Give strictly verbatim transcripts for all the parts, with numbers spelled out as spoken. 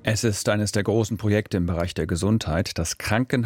Es ist eines der großen Projekte im Bereich der Gesundheit, das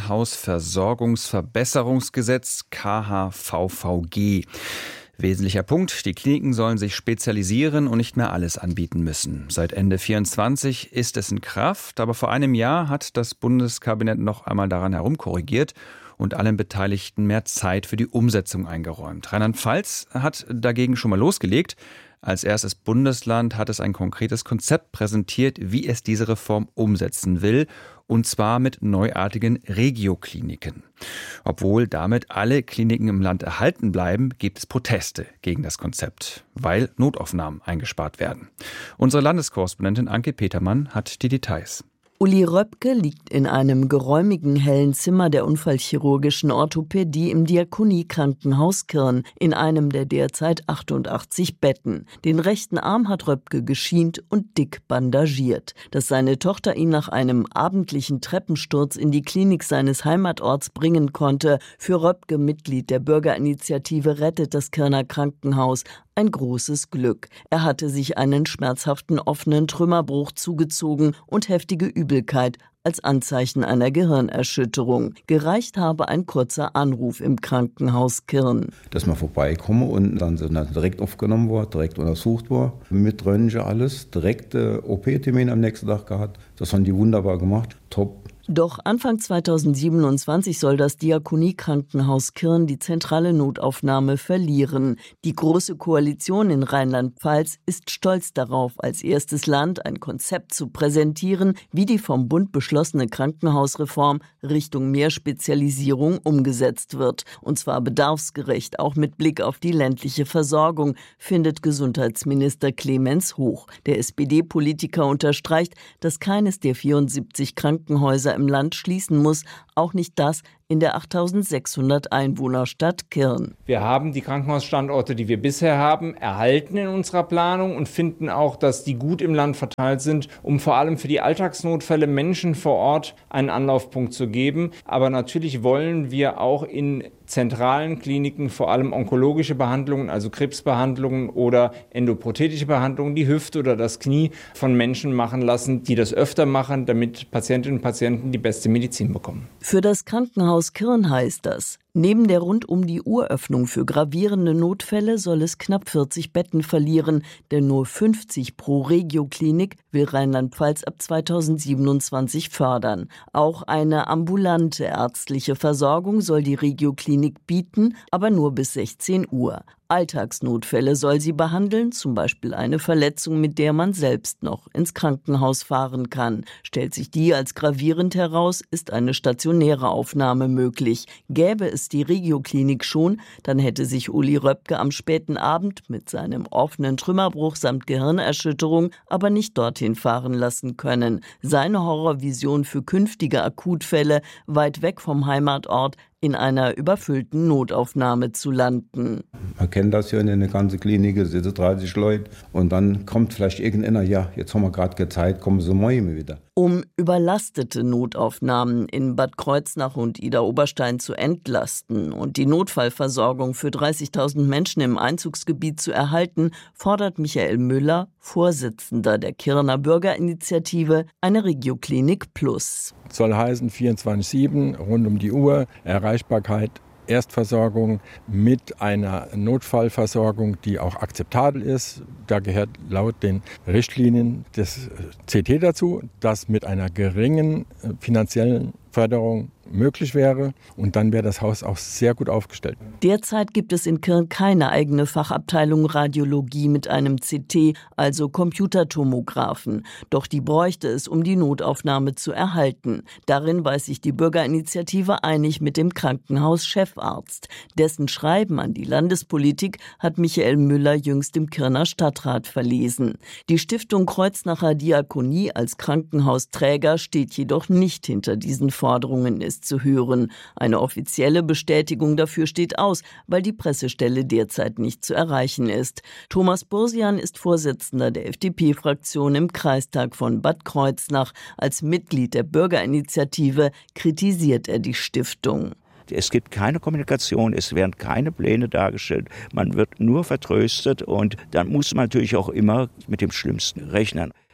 Krankenhausversorgungsverbesserungsgesetz K H V V G. Wesentlicher Punkt, die Kliniken sollen sich spezialisieren und nicht mehr alles anbieten müssen. Seit Ende vierundzwanzig ist es in Kraft, aber vor einem Jahr hat das Bundeskabinett noch einmal daran herumkorrigiert und allen Beteiligten mehr Zeit für die Umsetzung eingeräumt. Rheinland-Pfalz hat dagegen schon mal losgelegt. Als erstes Bundesland hat es ein konkretes Konzept präsentiert, wie es diese Reform umsetzen will, und zwar mit neuartigen Regiokliniken. Obwohl damit alle Kliniken im Land erhalten bleiben, gibt es Proteste gegen das Konzept, weil Notaufnahmen eingespart werden. Unsere Landeskorrespondentin Anke Petermann hat die Details. Uli Röpke liegt in einem geräumigen hellen Zimmer der unfallchirurgischen Orthopädie im Diakonie-Krankenhaus Kirn in einem der derzeit achtundachtzig Betten. Den rechten Arm hat Röpke geschient und dick bandagiert. Dass seine Tochter ihn nach einem abendlichen Treppensturz in die Klinik seines Heimatorts bringen konnte, für Röpke, Mitglied der Bürgerinitiative Rettet das Kirner Krankenhaus, ein großes Glück. Er hatte sich einen schmerzhaften offenen Trümmerbruch zugezogen und heftige Übelkeit als Anzeichen einer Gehirnerschütterung. Gereicht habe ein kurzer Anruf im Krankenhaus Kirn. Dass man vorbeikomme und dann sind dann direkt aufgenommen worden, direkt untersucht worden, mit Röntgen alles, direkt äh, O P-Termin am nächsten Tag gehabt. Das haben die wunderbar gemacht, top. Doch Anfang zweitausendsiebenundzwanzig soll das Diakonie-Krankenhaus Kirn die zentrale Notaufnahme verlieren. Die Große Koalition in Rheinland-Pfalz ist stolz darauf, als erstes Land ein Konzept zu präsentieren, wie die vom Bund beschlossene Krankenhausreform Richtung mehr Spezialisierung umgesetzt wird. Und zwar bedarfsgerecht, auch mit Blick auf die ländliche Versorgung, findet Gesundheitsminister Clemens Hoch. Der S P D-Politiker unterstreicht, dass keines der vierundsiebzig Krankenhäuser im Land schließen muss, auch nicht das in der achttausendsechshundert Einwohnerstadt Kirn. Wir haben die Krankenhausstandorte, die wir bisher haben, erhalten in unserer Planung und finden auch, dass die gut im Land verteilt sind, um vor allem für die Alltagsnotfälle Menschen vor Ort einen Anlaufpunkt zu geben. Aber natürlich wollen wir auch in zentralen Kliniken vor allem onkologische Behandlungen, also Krebsbehandlungen oder endoprothetische Behandlungen, die Hüfte oder das Knie von Menschen machen lassen, die das öfter machen, damit Patientinnen und Patienten die beste Medizin bekommen. Für das Krankenhaus Kirn heißt das, neben der rund-um-die-Uhr-Öffnung für gravierende Notfälle soll es knapp vierzig Betten verlieren, denn nur fünfzig pro Regioklinik will Rheinland-Pfalz ab zweitausendsiebenundzwanzig fördern. Auch eine ambulante ärztliche Versorgung soll die Regioklinik bieten, aber nur bis sechzehn Uhr. Alltagsnotfälle soll sie behandeln, zum Beispiel eine Verletzung, mit der man selbst noch ins Krankenhaus fahren kann. Stellt sich die als gravierend heraus, ist eine stationäre Aufnahme möglich. Gäbe es die Regioklinik schon, dann hätte sich Uli Röpke am späten Abend mit seinem offenen Trümmerbruch samt Gehirnerschütterung aber nicht dorthin fahren lassen können. Seine Horrorvision für künftige Akutfälle weit weg vom Heimatort in einer überfüllten Notaufnahme zu landen. Man kennt das ja in der ganzen Klinik, es sitzen dreißig Leute und dann kommt vielleicht irgendeiner, ja, jetzt haben wir gerade keine Zeit, kommen Sie morgen wieder. Um überlastete Notaufnahmen in Bad Kreuznach und Idar-Oberstein zu entlasten und die Notfallversorgung für dreißigtausend Menschen im Einzugsgebiet zu erhalten, fordert Michael Müller, Vorsitzender der Kirner Bürgerinitiative, eine Regioklinik Plus. Soll heißen vierundzwanzig sieben, rund um die Uhr, Erreichbarkeit, Erstversorgung mit einer Notfallversorgung, die auch akzeptabel ist. Da gehört laut den Richtlinien des C T dazu, das mit einer geringen finanziellen Förderung möglich wäre. Und dann wäre das Haus auch sehr gut aufgestellt. Derzeit gibt es in Kirn keine eigene Fachabteilung Radiologie mit einem C T, also Computertomographen. Doch die bräuchte es, um die Notaufnahme zu erhalten. Darin weiß sich die Bürgerinitiative einig mit dem Krankenhauschefarzt. Dessen Schreiben an die Landespolitik hat Michael Müller jüngst im Kirner Stadtrat verlesen. Die Stiftung Kreuznacher Diakonie als Krankenhausträger steht jedoch nicht hinter diesen Forderungen, ist zu hören. Eine offizielle Bestätigung dafür steht aus, weil die Pressestelle derzeit nicht zu erreichen ist. Thomas Bursian ist Vorsitzender der F D P-Fraktion im Kreistag von Bad Kreuznach. Als Mitglied der Bürgerinitiative kritisiert er die Stiftung. Es gibt keine Kommunikation, es werden keine Pläne dargestellt, man wird nur vertröstet und dann muss man natürlich auch immer mit dem Schlimmsten rechnen.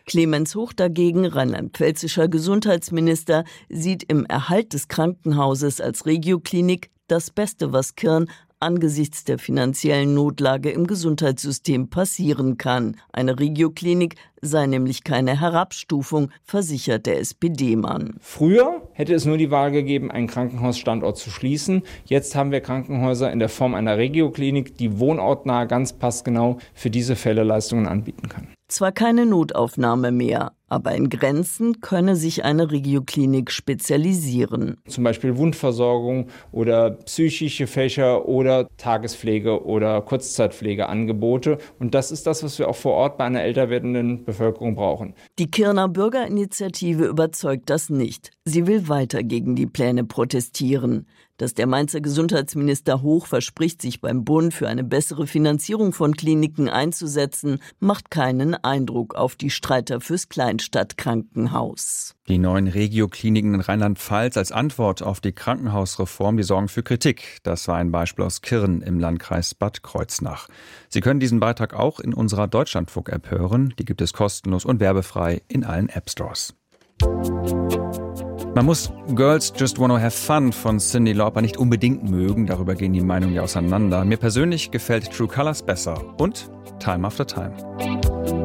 Clemens Hoch dagegen, rheinland-pfälzischer Gesundheitsminister, sieht im Erhalt des Krankenhauses als Regioklinik das Beste, was Kirn angesichts der finanziellen Notlage im Gesundheitssystem passieren kann. Eine Regioklinik sei nämlich keine Herabstufung, versichert der S P D-Mann. Früher hätte es nur die Wahl gegeben, einen Krankenhausstandort zu schließen. Jetzt haben wir Krankenhäuser in der Form einer Regioklinik, die wohnortnah ganz passgenau für diese Fälle Leistungen anbieten kann. Zwar keine Notaufnahme mehr, aber in Grenzen könne sich eine Regioklinik spezialisieren. Zum Beispiel Wundversorgung oder psychische Fächer oder Tagespflege oder Kurzzeitpflegeangebote. Und das ist das, was wir auch vor Ort bei einer älter werdenden Bevölkerung brauchen. Die Kirner Bürgerinitiative überzeugt das nicht. Sie will weiter gegen die Pläne protestieren. Dass der Mainzer Gesundheitsminister Hoch verspricht, sich beim Bund für eine bessere Finanzierung von Kliniken einzusetzen, macht keinen Eindruck auf die Streiter fürs Kleinstadtkrankenhaus. Die neuen Regiokliniken in Rheinland-Pfalz als Antwort auf die Krankenhausreform, die sorgen für Kritik. Das war ein Beispiel aus Kirn im Landkreis Bad Kreuznach. Sie können diesen Beitrag auch in unserer Deutschlandfunk-App hören. Die gibt es kostenlos und werbefrei in allen App-Stores. Man muss Girls Just Wanna Have Fun von Cyndi Lauper nicht unbedingt mögen, darüber gehen die Meinungen ja auseinander. Mir persönlich gefällt True Colors besser und Time After Time.